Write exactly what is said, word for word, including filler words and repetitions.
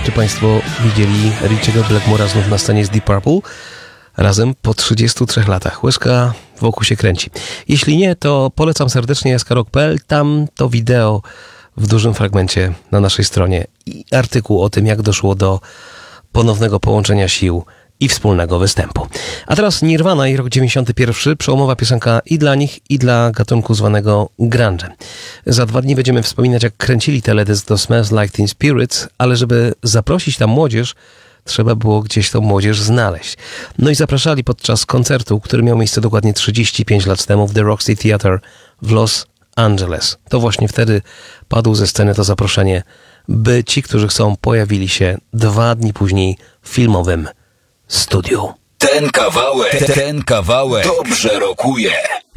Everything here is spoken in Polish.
żebyście Państwo widzieli Richiego Blackmora znów na scenie z Deep Purple razem po trzydziestu trzech latach. Łyżka wokół się kręci. Jeśli nie, to polecam serdecznie s k rock kropka p l. Tam to wideo w dużym fragmencie na naszej stronie i artykuł o tym, jak doszło do ponownego połączenia sił i wspólnego występu. A teraz Nirvana i rok dziewięćdziesiąty pierwszy, przełomowa piosenka i dla nich, i dla gatunku zwanego grunge. Za dwa dni będziemy wspominać, jak kręcili teledysk do Smells Like Teen Spirit, ale żeby zaprosić tam młodzież, trzeba było gdzieś tą młodzież znaleźć. No i zapraszali podczas koncertu, który miał miejsce dokładnie trzydzieści pięć lat temu w The Roxy Theatre w Los Angeles. To właśnie wtedy padło ze sceny to zaproszenie, by ci, którzy chcą, pojawili się dwa dni później w filmowym studiu. Ten kawałek, ten kawałek dobrze rokuje.